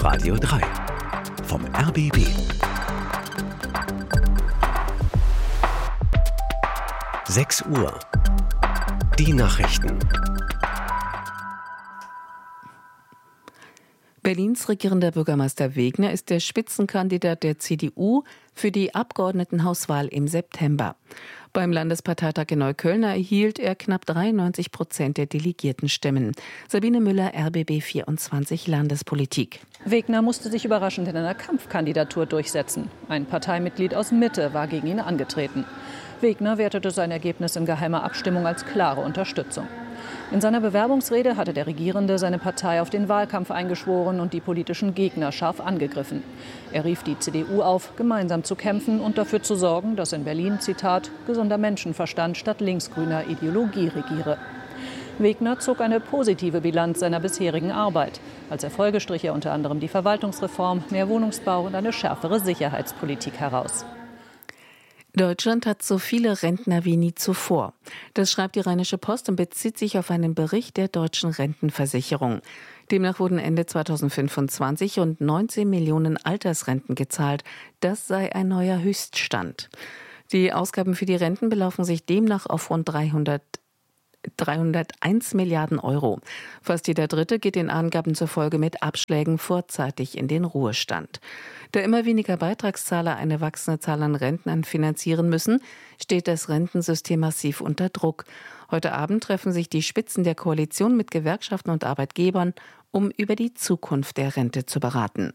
Radio 3 vom RBB. Sechs Uhr. Die Nachrichten. Berlins regierender Bürgermeister Wegner ist der Spitzenkandidat der CDU für die Abgeordnetenhauswahl im September. Beim Landesparteitag in Neukölln erhielt er knapp 93% der Delegiertenstimmen. Sabine Müller, RBB 24 Landespolitik. Wegner musste sich überraschend in einer Kampfkandidatur durchsetzen. Ein Parteimitglied aus Mitte war gegen ihn angetreten. Wegner wertete sein Ergebnis in geheimer Abstimmung als klare Unterstützung. In seiner Bewerbungsrede hatte der Regierende seine Partei auf den Wahlkampf eingeschworen und die politischen Gegner scharf angegriffen. Er rief die CDU auf, gemeinsam zu kämpfen und dafür zu sorgen, dass in Berlin, Zitat, gesunder Menschenverstand statt linksgrüner Ideologie regiere. Wegner zog eine positive Bilanz seiner bisherigen Arbeit. Als Erfolge strich er unter anderem die Verwaltungsreform, mehr Wohnungsbau und eine schärfere Sicherheitspolitik heraus. Deutschland hat so viele Rentner wie nie zuvor. Das schreibt die Rheinische Post und bezieht sich auf einen Bericht der deutschen Rentenversicherung. Demnach wurden Ende 2025 rund 19 Millionen Altersrenten gezahlt. Das sei ein neuer Höchststand. Die Ausgaben für die Renten belaufen sich demnach auf rund 301 Milliarden Euro. Fast jeder Dritte geht den Angaben zufolge mit Abschlägen vorzeitig in den Ruhestand. Da immer weniger Beitragszahler eine wachsende Zahl an Rentnern finanzieren müssen, steht das Rentensystem massiv unter Druck. Heute Abend treffen sich die Spitzen der Koalition mit Gewerkschaften und Arbeitgebern, um über die Zukunft der Rente zu beraten.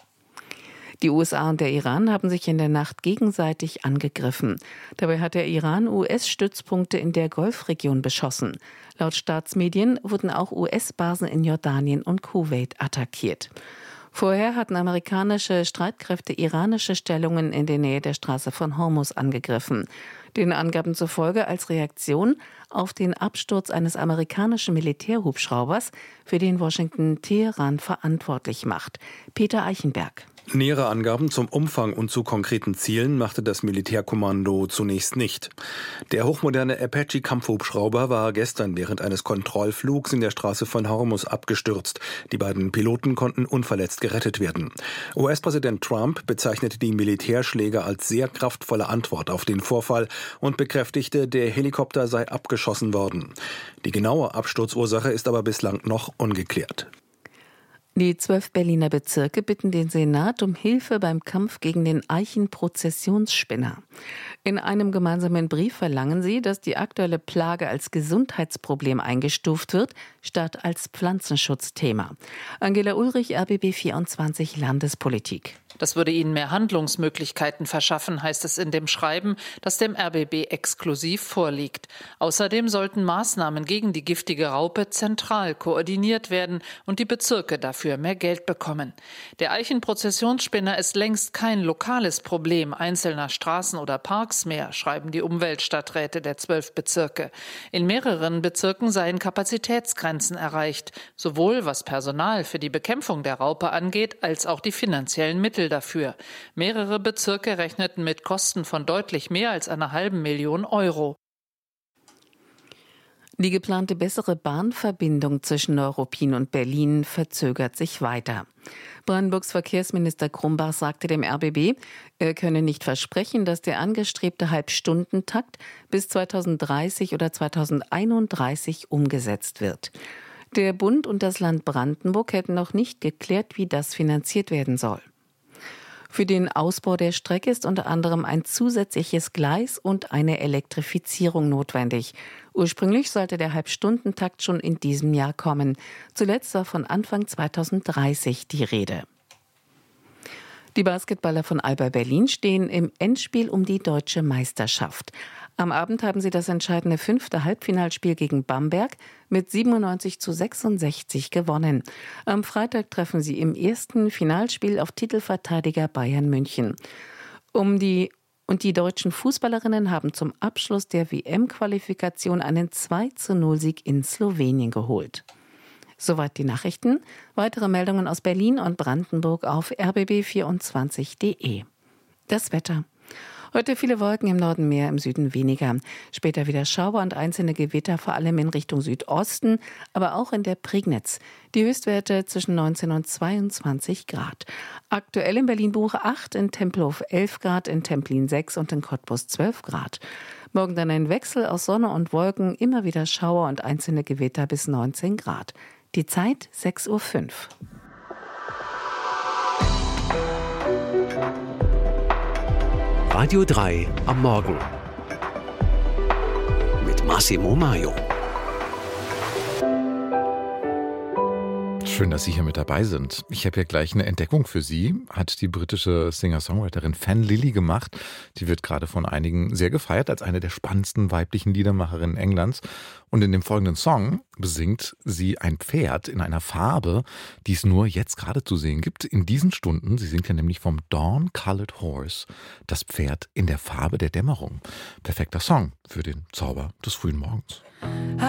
Die USA und der Iran haben sich in der Nacht gegenseitig angegriffen. Dabei hat der Iran US-Stützpunkte in der Golfregion beschossen. Laut Staatsmedien wurden auch US-Basen in Jordanien und Kuwait attackiert. Vorher hatten amerikanische Streitkräfte iranische Stellungen in der Nähe der Straße von Hormuz angegriffen. Den Angaben zufolge als Reaktion auf den Absturz eines amerikanischen Militärhubschraubers, für den Washington Teheran verantwortlich macht. Peter Eichenberg. Nähere Angaben zum Umfang und zu konkreten Zielen machte das Militärkommando zunächst nicht. Der hochmoderne Apache-Kampfhubschrauber war gestern während eines Kontrollflugs in der Straße von Hormuz abgestürzt. Die beiden Piloten konnten unverletzt gerettet werden. US-Präsident Trump bezeichnete die Militärschläge als sehr kraftvolle Antwort auf den Vorfall und bekräftigte, der Helikopter sei abgeschossen worden. Die genaue Absturzursache ist aber bislang noch ungeklärt. Die 12 Berliner Bezirke bitten den Senat um Hilfe beim Kampf gegen den Eichenprozessionsspinner. In einem gemeinsamen Brief verlangen sie, dass die aktuelle Plage als Gesundheitsproblem eingestuft wird, statt als Pflanzenschutzthema. Angela Ulrich, RBB 24 Landespolitik. Das würde ihnen mehr Handlungsmöglichkeiten verschaffen, heißt es in dem Schreiben, das dem RBB exklusiv vorliegt. Außerdem sollten Maßnahmen gegen die giftige Raupe zentral koordiniert werden und die Bezirke dafür mehr Geld bekommen. Der Eichenprozessionsspinner ist längst kein lokales Problem einzelner Straßen oder Parks mehr, schreiben die Umweltstadträte der 12 Bezirke. In mehreren Bezirken seien Kapazitätsgrenzen erreicht, sowohl was Personal für die Bekämpfung der Raupe angeht, als auch die finanziellen Mittel dafür. Mehrere Bezirke rechneten mit Kosten von deutlich mehr als einer halben Million Euro. Die geplante bessere Bahnverbindung zwischen Neuruppin und Berlin verzögert sich weiter. Brandenburgs Verkehrsminister Grumbach sagte dem RBB, er könne nicht versprechen, dass der angestrebte Halbstundentakt bis 2030 oder 2031 umgesetzt wird. Der Bund und das Land Brandenburg hätten noch nicht geklärt, wie das finanziert werden soll. Für den Ausbau der Strecke ist unter anderem ein zusätzliches Gleis und eine Elektrifizierung notwendig. Ursprünglich sollte der Halbstundentakt schon in diesem Jahr kommen. Zuletzt war von Anfang 2030 die Rede. Die Basketballer von Alba Berlin stehen im Endspiel um die deutsche Meisterschaft. Am Abend haben sie das entscheidende 5. Halbfinalspiel gegen Bamberg mit 97:66 gewonnen. Am Freitag treffen sie im ersten Finalspiel auf Titelverteidiger Bayern München. Die deutschen Fußballerinnen haben zum Abschluss der WM-Qualifikation einen 2:0-Sieg in Slowenien geholt. Soweit die Nachrichten. Weitere Meldungen aus Berlin und Brandenburg auf rbb24.de. Das Wetter. Heute viele Wolken, im Norden mehr, im Süden weniger. Später wieder Schauer und einzelne Gewitter, vor allem in Richtung Südosten, aber auch in der Prignitz. Die Höchstwerte zwischen 19 und 22 Grad. Aktuell in Berlin-Buch 8, in Tempelhof 11 Grad, in Templin 6 und in Cottbus 12 Grad. Morgen dann ein Wechsel aus Sonne und Wolken, immer wieder Schauer und einzelne Gewitter bis 19 Grad. Die Zeit 6:05 Uhr. Radio 3 am Morgen mit Massimo Maio. Schön, dass Sie hier mit dabei sind. Ich habe ja gleich eine Entdeckung für Sie, hat die britische Singer-Songwriterin Fan Lily gemacht. Die wird gerade von einigen sehr gefeiert als eine der spannendsten weiblichen Liedermacherinnen Englands. Und in dem folgenden Song besingt sie ein Pferd in einer Farbe, die es nur jetzt gerade zu sehen gibt. In diesen Stunden, sie singt ja nämlich vom Dawn-Colored Horse, das Pferd in der Farbe der Dämmerung. Perfekter Song für den Zauber des frühen Morgens.